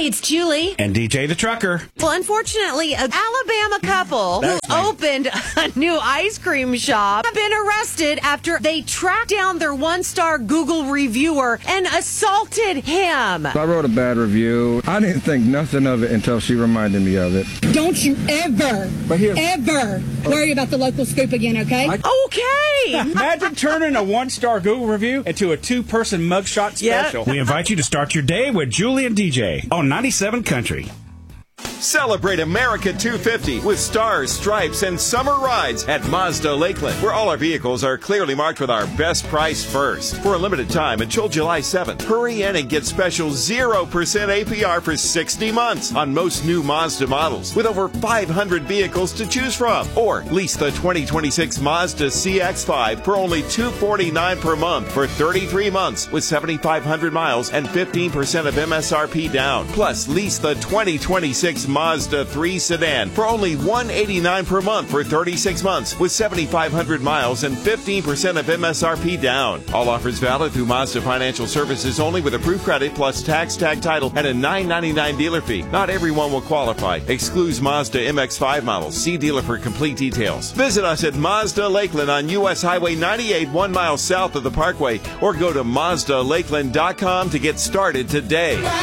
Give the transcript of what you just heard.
Hey, it's Julie. And DJ the Trucker. Well, unfortunately, an Alabama couple who opened a new ice cream shop have been arrested after they tracked down their one-star Google reviewer and assaulted him. I wrote a bad review. I didn't think nothing of it until she reminded me of it. Don't you ever worry about the local scoop again, okay? Okay. Imagine turning a one-star Google review into a two-person mugshot special. We invite you to start your day with Julie and DJ on 97 Country. Celebrate America 250 with stars, stripes, and summer rides at Mazda Lakeland, where all our vehicles are clearly marked with our best price first. For a limited time until July 7th, hurry in and get special 0% APR for 60 months on most new Mazda models, with over 500 vehicles to choose from. Or lease the 2026 Mazda CX-5 for only $249 per month for 33 months with 7,500 miles and 15% of MSRP down. Plus, lease the 2026 Mazda 3 sedan for only $189 per month for 36 months with 7,500 miles and 15% of MSRP down. All offers valid through Mazda Financial Services only with approved credit plus tax, tag title, and a $9.99 dealer fee. Not everyone will qualify. Excludes Mazda MX-5 models. See dealer for complete details. Visit us at Mazda Lakeland on U.S. Highway 98, 1 mile south of the Parkway, or go to MazdaLakeland.com to get started today.